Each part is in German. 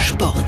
Sport.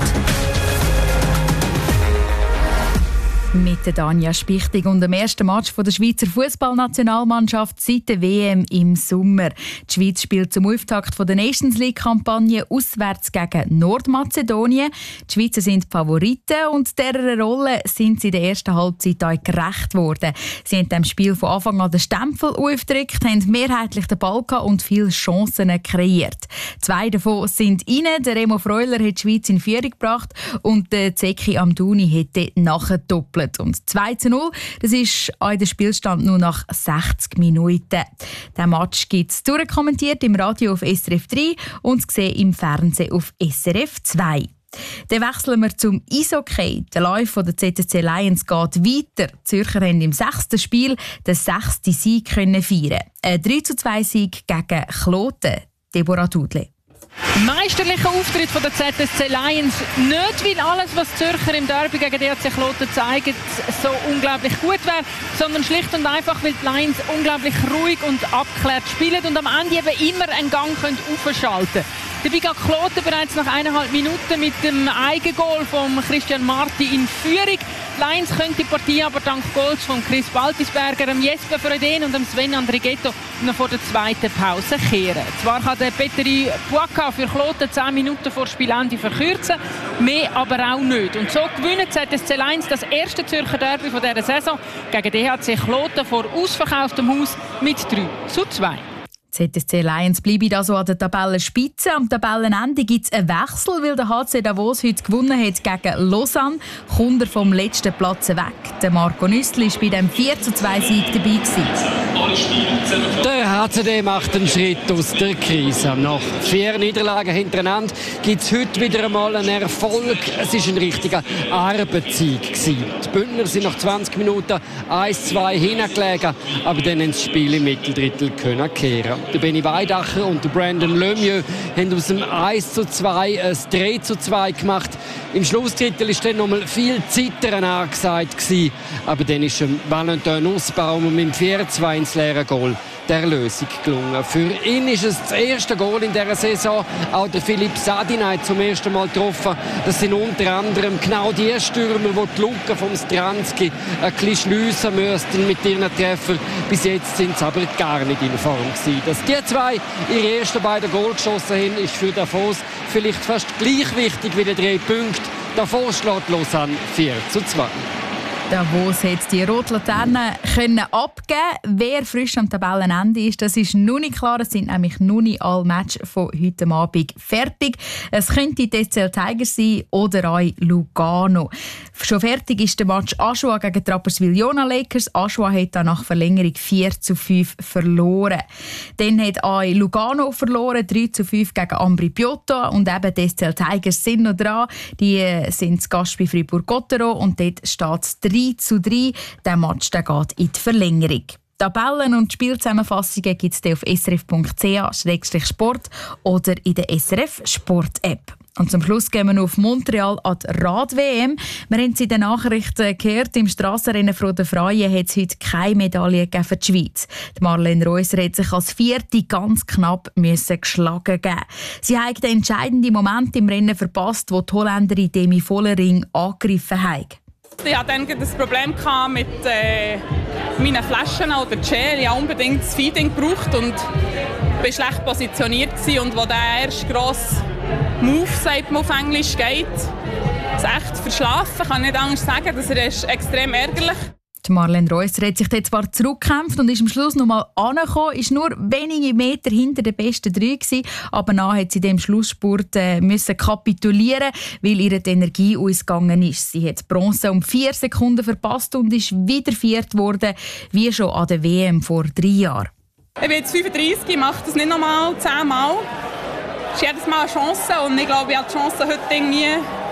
Mit der Danja Spichtig und dem ersten Match der Schweizer Fußballnationalmannschaft seit der WM im Sommer. Die Schweiz spielt zum Auftakt der Nations League-Kampagne auswärts gegen Nordmazedonien. Die Schweizer sind die Favoriten und dieser Rolle sind sie in der ersten Halbzeit auch gerecht worden. Sie haben dem Spiel von Anfang an den Stempel aufgedrückt, haben mehrheitlich den Ball gehabt und viele Chancen kreiert. 2 davon sind rein. Der Remo Freuler hat die Schweiz in Führung gebracht und der Zeki Amdouni hat nachgedoppelt. Und 2:0, das ist auch der Spielstand nur nach 60 Minuten. Den Match gibt es durchkommentiert im Radio auf SRF 3 und gesehen im Fernsehen auf SRF 2. Dann wechseln wir zum Eishockey. Der Lauf der ZSC Lions geht weiter. Die Zürcher haben im 6. Spiel den 6. Sieg feiern. Ein 3:2-Sieg gegen Kloten. Deborah Dudle. Meisterlicher Auftritt von der ZSC Lions. Nicht, weil alles, was die Zürcher im Derby gegen DHC Kloten zeigen, so unglaublich gut wäre, sondern schlicht und einfach, weil die Lions unglaublich ruhig und abgeklärt spielen und am Ende eben immer einen Gang aufschalten können. Dabei geht Kloten bereits nach 1,5 Minuten mit dem Eigengoal von Christian Marti in Führung. Die Lions können die Partie aber dank Goals von Chris Baltisberger, Jesper Fröden und Sven Andrighetto noch vor der zweiten Pause kehren. Zwar kann der Petteri Puaka für Kloten 10 Minuten vor Spielende verkürzen, mehr aber auch nicht. Und so gewinnen ZSC Lions das erste Zürcher Derby von dieser Saison gegen DHC Kloten vor ausverkauftem Haus mit 3:2. ZSC Lions bleiben also an der Tabellenspitze. Am Tabellenende gibt es einen Wechsel, weil der HC Davos heute gewonnen hat gegen Lausanne. Kommt er vom letzten Platz weg. Der Marco Nüssli war bei dem 4:2-Sieg dabei gewesen. Der HCD macht einen Schritt aus der Krise. Nach 4 Niederlagen hintereinander gibt es heute wieder einmal einen Erfolg. Es war ein richtiger Arbeitssieg gewesen. Die Bündner sind nach 20 Minuten 1:2 hingelegen, aber dann haben das Spiel im Mitteldrittel kehren. Der Benny Weidacher und der Brandon Lemieux haben aus dem 1:2 ein 3:2 gemacht. Im Schlussdrittel war dann noch mal viel Zittern angesagt gewesen. Aber dann ist Valentin Nussbaum mit dem 4:2 ins leere Goal der Lösung gelungen. Für ihn ist es das erste Goal in dieser Saison. Auch der Philipp Sadin hat zum ersten Mal getroffen. Das sind unter anderem genau die Stürmer, die die Lücke vom Stranski ein bisschen schliessen müssten mit ihren Treffern. Bis jetzt sind sie aber gar nicht in Form gewesen. Dass die zwei ihre ersten beiden Goal geschossen haben, ist für Davos vielleicht fast gleich wichtig wie die 3 Punkte. Davos schlägt Lausanne 4:2. Davos hat die rote Laterne abgeben. Wer frisch am Tabellenende ist, das ist noch nicht klar. Es sind nämlich noch nicht alle Matches von heute Abend fertig. Es könnte die SCL Tigers sein oder auch Lugano. Schon fertig ist der Match Aschua gegen Rapperswil-Jona Lakers. Aschua hat dann nach Verlängerung 4:5 verloren. Dann hat auch Lugano verloren, 3:5 gegen Ambri Piotta. Und eben die SCL Tigers sind noch dran. Die sind zu Gast bei Fribourg-Gottero und dort steht es 3:3. Der Match geht in die Verlängerung. Tabellen und Spielzusammenfassungen gibt es auf srf.ch/sport oder in der SRF Sport-App. Und zum Schluss gehen wir noch auf Montreal an die Rad-WM. Wir haben es in den Nachrichten gehört, im Strassenrennen von der Freien hat es heute keine Medaille gegeben für die Schweiz. Marlene Reusser hat sich als Vierte ganz knapp geschlagen geben. Sie hat den entscheidenden Moment im Rennen verpasst, wo die Holländerin Demi Vollering angegriffen hat. Ich hatte dann das Problem mit meinen Flaschen oder Gel. Ich habe unbedingt das Feeding gebraucht und war schlecht positioniert. Und als der erste grosse Move, sagt man auf Englisch, geht, ist echt verschlafen. Ich kann nicht anders sagen, das ist extrem ärgerlich. Die Marlene Reusser hat sich jetzt zwar zurückgekämpft und ist am Schluss noch mal angekommen, ist nur wenige Meter hinter den besten 3 gewesen, aber dann hat sie dem Schlussspurt müssen kapitulieren, weil ihr die Energie ausgegangen ist. Sie hat Bronze um 4 Sekunden verpasst und ist wieder Vierte geworden, wie schon an der WM vor 3 Jahren. Ich bin jetzt 35, ich mache das nicht nochmal 10 Mal. Es ist jedes Mal eine Chance und ich glaube, ich habe die Chance heute irgendwie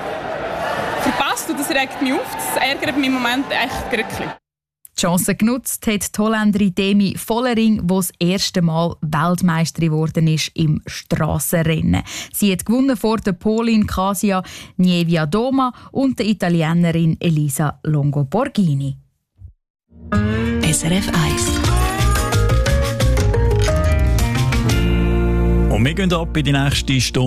verpasst und das regt mich auf. Das ärgert mich im Moment echt wirklich. Die Chance genutzt hat die Holländerin Demi Vollering, die das erste Mal Weltmeisterin geworden ist im Strassenrennen. Sie hat gewonnen vor der Polin Kasia Nieviadoma und der Italienerin Elisa Longo-Borghini. SRF 1. Und wir gehen ab in die nächste Stunde.